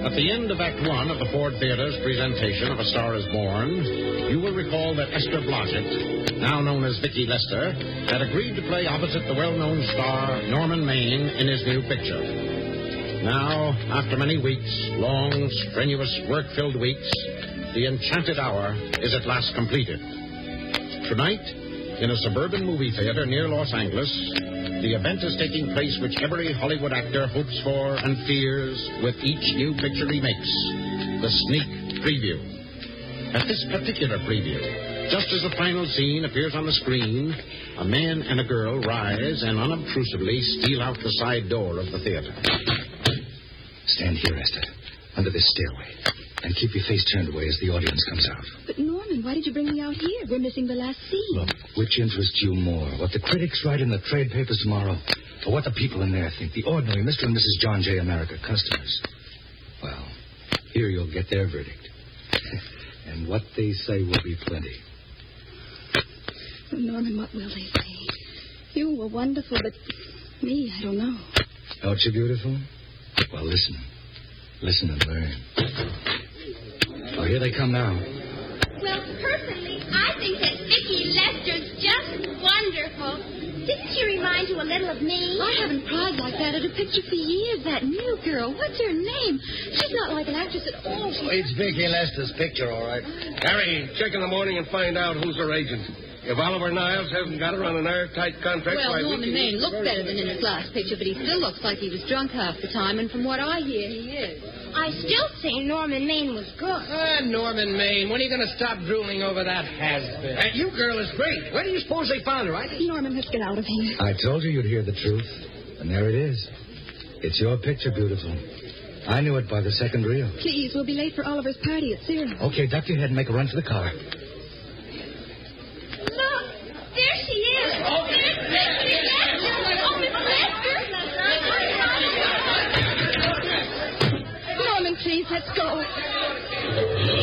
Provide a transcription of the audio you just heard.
At the end of Act One of the Ford Theater's presentation of A Star is Born, you will recall that Esther Blodgett, now known as Vicki Lester, had agreed to play opposite the well-known star Norman Maine in his new picture. Now, after many weeks, long, strenuous, work-filled weeks, the enchanted hour is at last completed. Tonight, in a suburban movie theater near Los Angeles, the event is taking place which every Hollywood actor hopes for and fears with each new picture he makes, the sneak preview. At this particular preview, just as the final scene appears on the screen, a man and a girl rise and unobtrusively steal out the side door of the theater. Stand here, Esther, under this stairway, and keep your face turned away as the audience comes out. But, Norman, why did you bring me out here? We're missing the last scene. Look, which interests you more? What the critics write in the trade papers tomorrow? Or what the people in there think? The ordinary Mr. and Mrs. John J. America customers. Well, here you'll get their verdict. And what they say will be plenty. Oh, Norman, what will they say? You were wonderful, but me, I don't know. Aren't you beautiful? Well, listen. Listen and learn. Oh, here they come now. Well, personally, I think that Vicki Lester's just wonderful. Didn't she remind you a little of me? I haven't cried like that at a picture for years. That new girl, what's her name? She's not like an actress at all. It's Vicki Lester's picture, all right. Harry, check in the morning and find out who's her agent. If Oliver Niles hasn't got her on an airtight contract... Well, Norman Maine looked better than in his last picture, but he still looks like he was drunk half the time, and from what I hear, he is. I still say Norman Maine was good. Norman Maine, when are you going to stop drooling over that has-been? That you girl is great. Where do you suppose they found her, Norman, let's get out of here. I told you you'd hear the truth. And there it is. It's your picture, beautiful. I knew it by the second reel. Please, we'll be late for Oliver's party at Cyril. Okay, duck your head and make a run for the car. Look, there she is. Oh, there's Vicki Lester. Oh, Miss Lester. Norman, please, let's go.